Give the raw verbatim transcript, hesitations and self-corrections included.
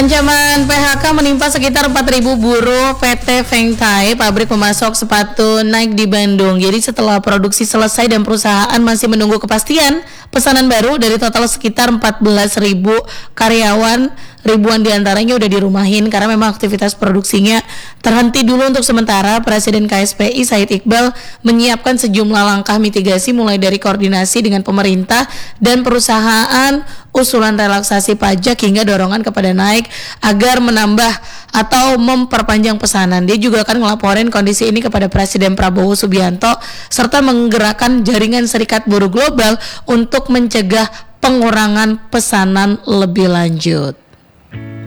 Ancaman P H K menimpa sekitar empat ribu buruh P T Feng Tai, pabrik pemasok sepatu Nike di Bandung. Jadi setelah produksi selesai dan perusahaan masih menunggu kepastian pesanan baru dari total sekitar empat belas ribu karyawan, ribuan diantaranya udah dirumahin karena memang aktivitas produksinya terhenti dulu untuk sementara. Presiden K S P I Said Iqbal menyiapkan sejumlah langkah mitigasi mulai dari koordinasi dengan pemerintah dan perusahaan, usulan relaksasi pajak hingga dorongan kepada Nike agar menambah atau memperpanjang pesanan. Dia juga akan ngelaporin kondisi ini kepada Presiden Prabowo Subianto serta menggerakkan jaringan serikat buruh global untuk mencegah pengurangan pesanan lebih lanjut.